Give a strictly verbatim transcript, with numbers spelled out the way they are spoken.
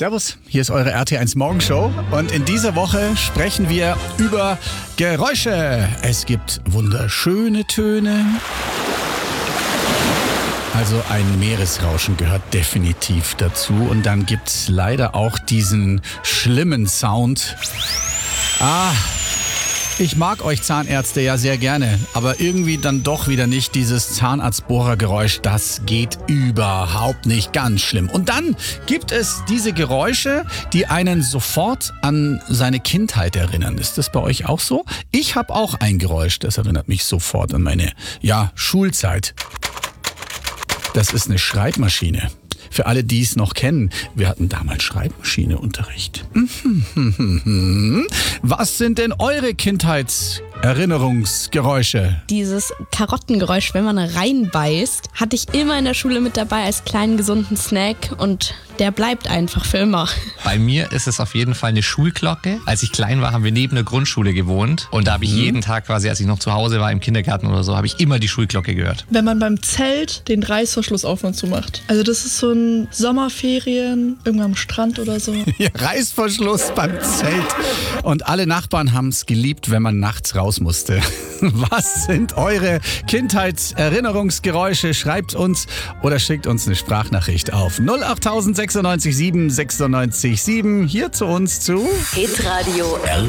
Servus, hier ist eure R T eins Morgenshow und in dieser Woche sprechen wir über Geräusche. Es gibt wunderschöne Töne. Also ein Meeresrauschen gehört definitiv dazu und dann gibt's leider auch diesen schlimmen Sound. Ah, ich mag euch Zahnärzte ja sehr gerne, aber irgendwie dann doch wieder nicht dieses Zahnarztbohrergeräusch. Das geht überhaupt nicht, ganz schlimm. Und dann gibt es diese Geräusche, die einen sofort an seine Kindheit erinnern. Ist das bei euch auch so? Ich habe auch ein Geräusch, das erinnert mich sofort an meine, ja, Schulzeit. Das ist eine Schreibmaschine. Für alle, die es noch kennen, wir hatten damals Schreibmaschineunterricht. Was sind denn eure Kindheitserinnerungsgeräusche? Dieses Karottengeräusch, wenn man reinbeißt, hatte ich immer in der Schule mit dabei als kleinen gesunden Snack und der bleibt einfach für immer. Bei mir ist es auf jeden Fall eine Schulglocke. Als ich klein war, haben wir neben der Grundschule gewohnt und da habe ich mhm. jeden Tag quasi, als ich noch zu Hause war im Kindergarten oder so, habe ich immer die Schulglocke gehört. Wenn man beim Zelt den Reißverschluss auf und zu macht. Also das ist so ein Sommerferien, irgendwann am Strand oder so. Ja, Reißverschluss beim Zelt. Und alle Nachbarn haben es geliebt, wenn man nachts raus musste. Was sind eure Kindheitserinnerungsgeräusche? Schreibt uns oder schickt uns eine Sprachnachricht auf null acht sechsundneunzig sieben sechsundneunzig sieben hier zu uns zu Hitradio R